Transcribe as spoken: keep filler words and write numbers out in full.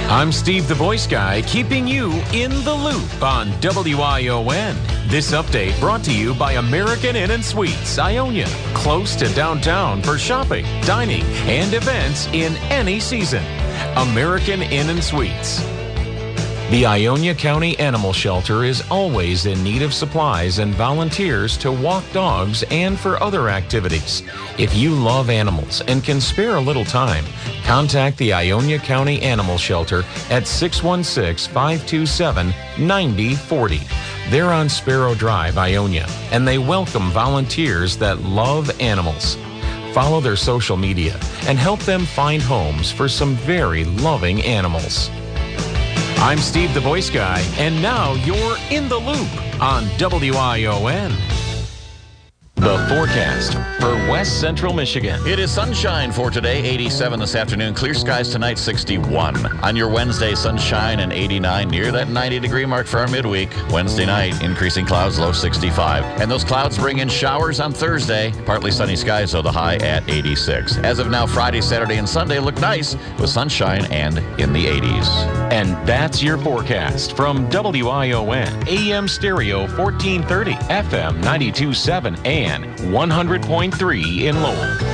I'm Steve the Voice Guy, keeping you in the loop on W I O N. This update brought to you by American Inn and Suites, Ionia, close to downtown for shopping, dining, and events in any season. American Inn and Suites. The Ionia County Animal Shelter is always in need of supplies and volunteers to walk dogs and for other activities. If you love animals and can spare a little time, contact the Ionia County Animal Shelter at six one six, five two seven, nine zero four zero. They're on Sparrow Drive, Ionia, and they welcome volunteers that love animals. Follow their social media and help them find homes for some very loving animals. I'm Steve the Voice Guy, and now you're in the loop on W I O N. The forecast for West Central Michigan. It is sunshine for today, eighty-seven this afternoon. Clear skies tonight, sixty-one. On your Wednesday, sunshine and eighty-nine, near that ninety degree mark for our midweek. Wednesday night, increasing clouds, low sixty-five. And those clouds bring in showers on Thursday. Partly sunny skies, though, the high at eighty-six. As of now, Friday, Saturday, and Sunday look nice with sunshine and in the eighties. And that's your forecast from W I O N, A M Stereo fourteen thirty, F M ninety-two point seven, and one hundred point three in Lowell.